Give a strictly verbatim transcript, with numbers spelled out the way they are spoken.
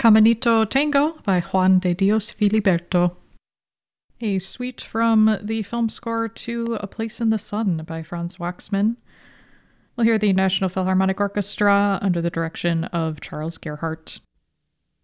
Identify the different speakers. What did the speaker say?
Speaker 1: Caminito Tango by Juan de Dios Filiberto. A suite from the film score to A Place in the Sun by Franz Waxman. We'll hear the National Philharmonic Orchestra under the direction of Charles Gerhardt.